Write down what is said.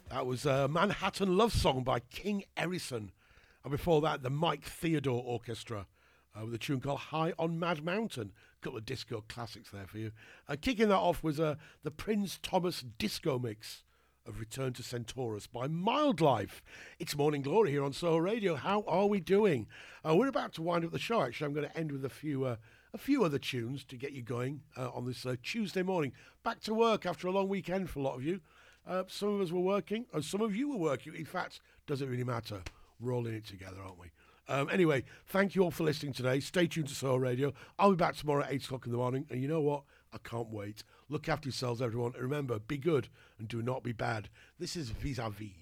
That was a Manhattan Love Song by King Erison. And before that, the Mike Theodore Orchestra with a tune called High on Mad Mountain. A couple of disco classics there for you. Kicking that off was the Prince Thomas disco mix of Return to Centaurus by Mildlife. It's Morning Glory here on Soho Radio. How are we doing? We're about to wind up the show, actually. I'm going to end with a few other tunes to get you going on this Tuesday morning. Back to work after a long weekend for a lot of you. Some of us were working, and some of you were working. In fact, doesn't really matter. We're all in it together, aren't we? Anyway, thank you all for listening today. Stay tuned to Soho Radio. I'll be back tomorrow at 8 o'clock in the morning. And you know what? I can't wait. Look after yourselves, everyone. And remember, be good and do not be bad. This is Vis-a-Vis.